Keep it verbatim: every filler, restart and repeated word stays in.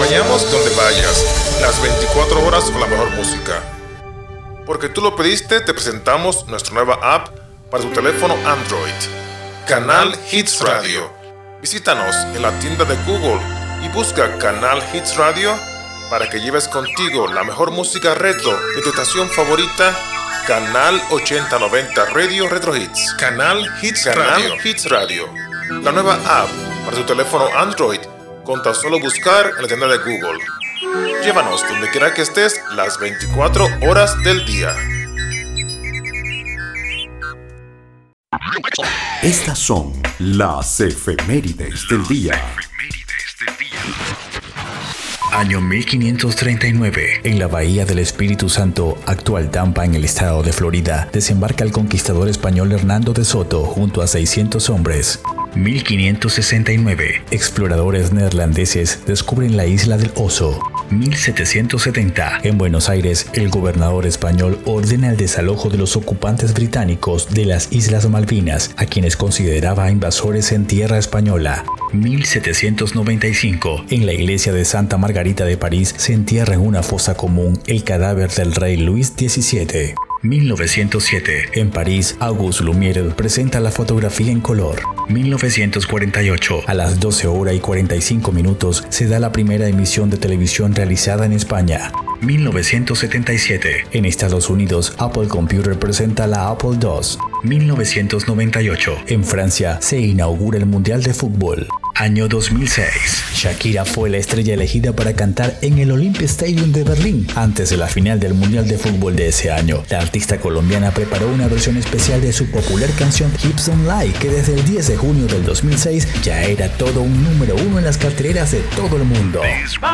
acompañamos donde vayas, las veinticuatro horas con la mejor música. Porque tú lo pediste, te presentamos nuestra nueva app para tu teléfono Android, Canal Hits Radio. Visítanos en la tienda de Google y busca Canal Hits Radio para que lleves contigo la mejor música retro de tu estación favorita, Canal ochenta noventa Radio Retro Hits. Canal Hits Canal Radio. Hits Radio. La nueva app para tu teléfono Android con tan solo buscar en la tienda de Google. Llévanos donde quiera que estés las veinticuatro horas del día. Estas son las efemérides del día. Año mil quinientos treinta y nueve. En la Bahía del Espíritu Santo, actual Tampa en el estado de Florida, desembarca el conquistador español Hernando de Soto junto a seiscientos hombres. mil quinientos sesenta y nueve. Exploradores neerlandeses descubren la isla del Oso. mil setecientos setenta. En Buenos Aires, el gobernador español ordena el desalojo de los ocupantes británicos de las Islas Malvinas, a quienes consideraba invasores en tierra española. mil setecientos noventa y cinco. En la iglesia de Santa Margarita de París se entierra en una fosa común el cadáver del rey Luis diecisiete. mil novecientos siete. En París, Auguste Lumière presenta la fotografía en color. mil novecientos cuarenta y ocho. A las doce horas y cuarenta y cinco minutos se da la primera emisión de televisión realizada en España. mil novecientos setenta y siete. En Estados Unidos, Apple Computer presenta la Apple dos. mil novecientos noventa y ocho. En Francia, se inaugura el Mundial de Fútbol. Año dos mil seis. Shakira fue la estrella elegida para cantar en el Olympia Stadium de Berlín antes de la final del Mundial de Fútbol de ese año. La artista colombiana preparó una versión especial de su popular canción Hips Don't Lie, que desde el diez de junio del dos mil seis ya era todo un número uno en las carteleras de todo el mundo.